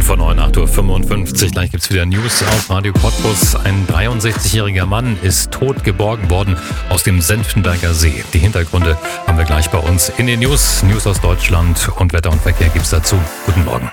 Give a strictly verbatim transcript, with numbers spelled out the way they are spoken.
Von neun, acht Uhr fünfundfünfzig. Gleich gibt's wieder News auf Radio Cottbus. Ein dreiundsechzigjähriger Mann ist tot geborgen worden aus dem Senftenberger See. Die Hintergründe haben wir gleich bei uns in den News. News aus Deutschland und Wetter und Verkehr gibt's dazu. Guten Morgen.